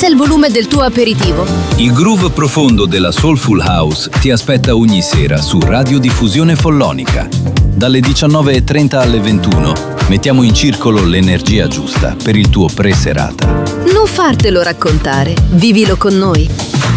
Abbassa il volume del tuo aperitivo. Il groove profondo della Soulful House ti aspetta ogni sera su Radiodiffusione Follonica. Dalle 19:30 alle 21 mettiamo in circolo l'energia giusta per il tuo pre-serata. Non fartelo raccontare, vivilo con noi.